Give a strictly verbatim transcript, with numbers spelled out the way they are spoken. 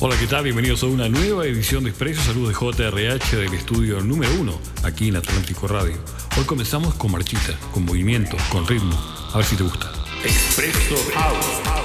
Hola, ¿qué tal? Bienvenidos a una nueva edición de Expreso. Saludos de J R H del estudio número uno, aquí en Atlántico Radio. Hoy comenzamos con marchita, con movimiento, con ritmo. A ver si te gusta. Expreso House.